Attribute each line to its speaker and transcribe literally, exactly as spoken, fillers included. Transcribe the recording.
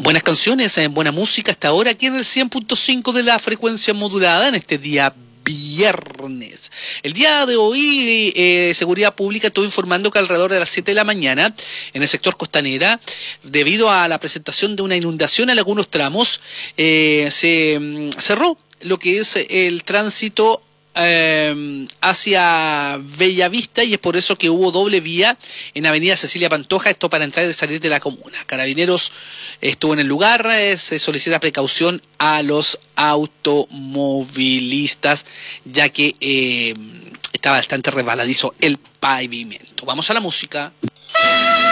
Speaker 1: Buenas canciones, eh, buena música hasta ahora aquí en el cien punto cinco de la frecuencia modulada en este día viernes. El día de hoy, eh, Seguridad Pública estuvo informando que alrededor de las siete de la mañana, en el sector Costanera, debido a la presentación de una inundación en algunos tramos, eh, se mm, cerró lo que es el tránsito Eh, hacia Bellavista, y es por eso que hubo doble vía en Avenida Cecilia Pantoja, esto para entrar y salir de la comuna. Carabineros estuvo en el lugar, eh, se solicita precaución a los automovilistas, ya que eh, está bastante resbaladizo el pavimento. Vamos a la música.